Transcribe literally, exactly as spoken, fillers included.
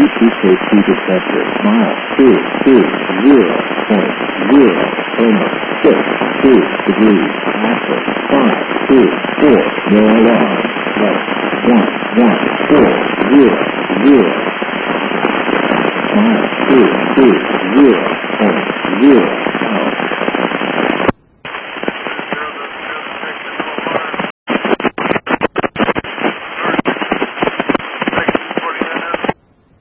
safety detector. Mile two two zero point zero. Almost six two degrees. Active five two four. No alarm. Left one one four zero zero. Mile two two zero point zero.